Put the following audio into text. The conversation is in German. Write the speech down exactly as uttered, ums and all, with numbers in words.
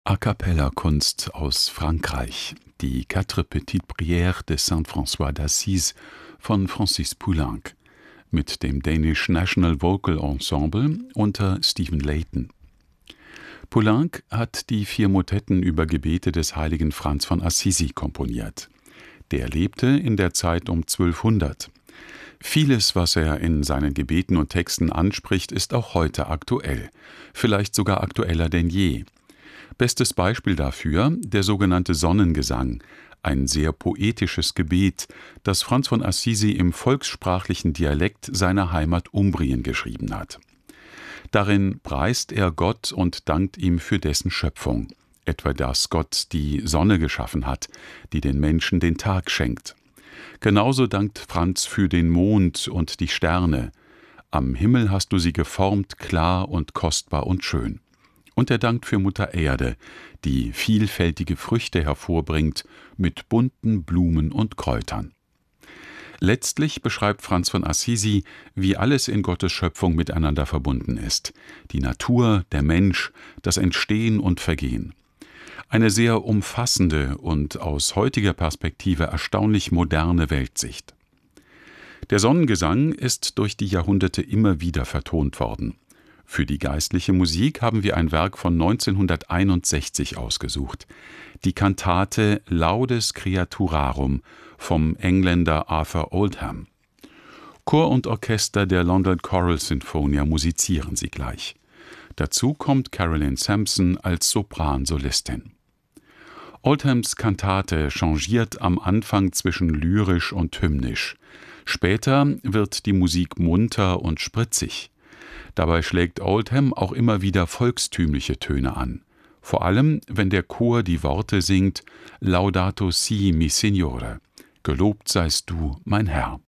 A-cappella-Kunst aus Frankreich, die Quatre petites prières de Saint François d'Assise von Francis Poulenc mit dem Danish National Vocal Ensemble unter Stephen Layton. Poulenc hat die vier Motetten über Gebete des heiligen Franz von Assisi komponiert. Der lebte in der Zeit um zwölfhundert. Vieles, was er in seinen Gebeten und Texten anspricht, ist auch heute aktuell, vielleicht sogar aktueller denn je. Bestes Beispiel dafür der sogenannte Sonnengesang, ein sehr poetisches Gebet, das Franz von Assisi im volkssprachlichen Dialekt seiner Heimat Umbrien geschrieben hat. Darin preist er Gott und dankt ihm für dessen Schöpfung, etwa dass Gott die Sonne geschaffen hat, die den Menschen den Tag schenkt. Genauso dankt Franz für den Mond und die Sterne. Am Himmel hast du sie geformt, klar und kostbar und schön. Und er dankt für Mutter Erde, die vielfältige Früchte hervorbringt mit bunten Blumen und Kräutern. Letztlich beschreibt Franz von Assisi, wie alles in Gottes Schöpfung miteinander verbunden ist. Die Natur, der Mensch, das Entstehen und Vergehen. Eine sehr umfassende und aus heutiger Perspektive erstaunlich moderne Weltsicht. Der Sonnengesang ist durch die Jahrhunderte immer wieder vertont worden. Für die geistliche Musik haben wir ein Werk von neunzehnhunderteinundsechzig ausgesucht, die Kantate Laudes Creaturarum vom Engländer Arthur Oldham. Chor und Orchester der London Choral Sinfonia musizieren sie gleich. Dazu kommt Carolyn Sampson als Sopransolistin. Oldhams Kantate changiert am Anfang zwischen lyrisch und hymnisch. Später wird die Musik munter und spritzig. Dabei schlägt Oldham auch immer wieder volkstümliche Töne an. Vor allem, wenn der Chor die Worte singt Laudato si, mi Signore. Gelobt seist du, mein Herr.